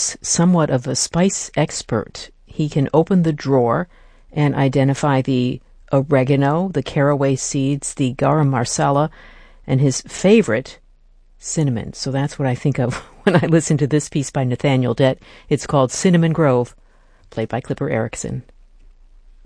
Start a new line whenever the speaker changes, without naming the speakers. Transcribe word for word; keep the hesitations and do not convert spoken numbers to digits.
is somewhat of a spice expert. He can open the drawer and identify the oregano, the caraway seeds, the garam masala, and his favorite, cinnamon. So that's what I think of when I listen to this piece by Nathaniel Dett. It's called Cinnamon Grove, played by Clipper Erickson.